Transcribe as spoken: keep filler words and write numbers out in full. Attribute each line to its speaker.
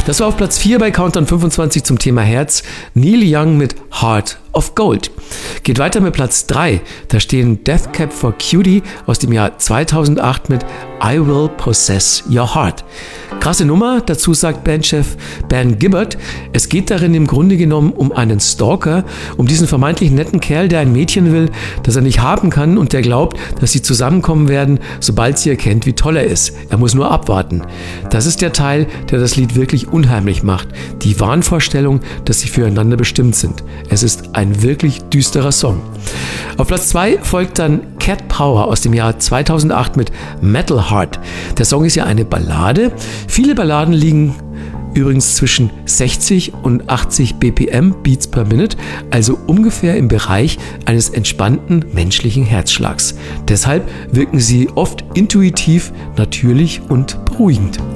Speaker 1: Das war auf Platz vier bei Countdown fünfundzwanzig zum Thema Herz. Neil Young mit Heart of Gold. Geht weiter mit Platz drei. Da stehen Death Cab for Cutie aus dem Jahr zweitausendacht mit I Will Possess Your Heart. Krasse Nummer, dazu sagt Bandchef Ben Gibbard. Es geht darin im Grunde genommen um einen Stalker, um diesen vermeintlich netten Kerl, der ein Mädchen will, das er nicht haben kann und der glaubt, dass sie zusammenkommen werden, sobald sie erkennt, wie toll er ist. Er muss nur abwarten. Das ist der Teil, der das Lied wirklich unheimlich macht. Die Wahnvorstellung, dass sie füreinander bestimmt sind. Es ist ein wirklich düsterer Song. Auf Platz zwei folgt dann Cat Power aus dem Jahr zweitausendacht mit Metal Heart. Der Song ist ja eine Ballade. Viele Balladen liegen übrigens zwischen sechzig und achtzig B P M, Beats per Minute, also ungefähr im Bereich eines entspannten menschlichen Herzschlags. Deshalb wirken sie oft intuitiv, natürlich und beruhigend.